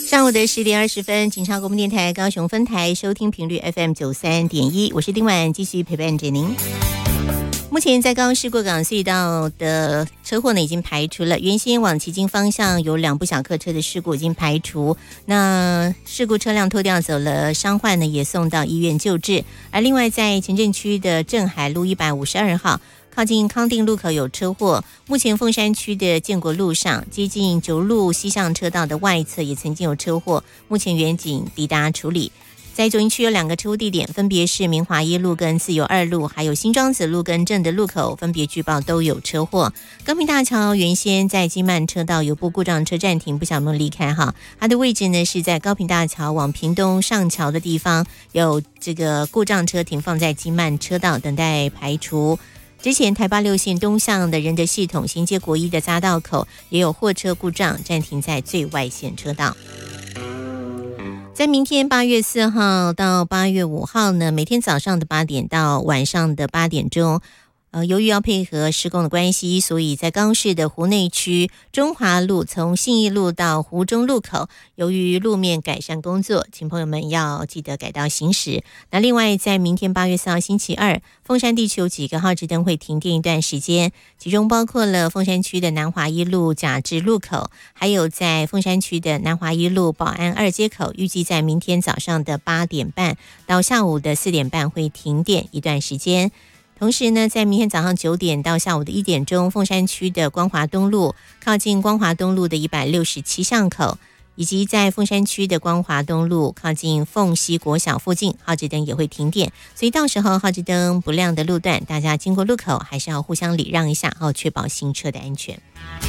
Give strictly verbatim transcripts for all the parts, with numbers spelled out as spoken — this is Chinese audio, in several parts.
上午的十点二十分，警察广播电台高雄分台收听频率 F M 九三点一，我是丁婉，继续陪伴着您。目前在高雄市过港隧道的车祸呢，已经排除了。原先往旗津方向有两部小客车的事故已经排除，那事故车辆拖吊走了，伤患呢也送到医院救治。而另外在前镇区的镇海路一百五十二号。靠近康定路口有车祸，目前凤山区的建国路上接近九路西向车道的外侧也曾经有车祸，目前员警抵达处理。在左营区有两个车祸地点，分别是明华一路跟自由二路，还有新庄子路跟正德路口，分别据报都有车祸。高屏大桥原先在金曼车道有部故障车暂停，不晓得有没有离开哈？它的位置呢是在高屏大桥往屏东上桥的地方，有这个故障车停放在金曼车道，等待排除。之前台八六线东向的仁德系统衔接国一的匝道口也有货车故障，暂停在最外线车道。在明天八月四号到八月五号呢，每天早上的八点到晚上的八点钟，呃，由于要配合施工的关系，所以在高雄市的湖内区中华路从信义路到湖中路口，由于路面改善工作，请朋友们要记得改道行驶。那另外在明天八月四号星期二，凤山地区有几个号志灯会停电一段时间，其中包括了凤山区的南华一路甲至路口，还有在凤山区的南华一路保安二街口，预计在明天早上的八点半到下午的四点半会停电一段时间。同时呢，在明天早上九点到下午的一点钟，凤山区的光华东路靠近光华东路的一百六十七巷口，以及在凤山区的光华东路靠近凤西国小附近，号志灯也会停电。所以到时候号志灯不亮的路段，大家经过路口还是要互相礼让一下，哦，确保行车的安全。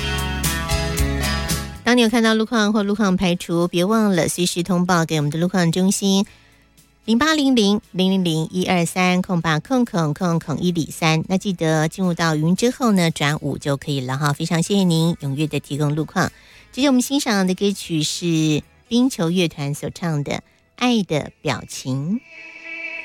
当你有看到路况或路况排除，别忘了随时通报给我们的路况中心。零八零零零零零一二三空八空空空空一里三，那记得进入到云之后呢，转五就可以了哈。非常谢谢您踊跃的提供路况。接着我们欣赏的歌曲是冰球乐团所唱的《爱的表情》。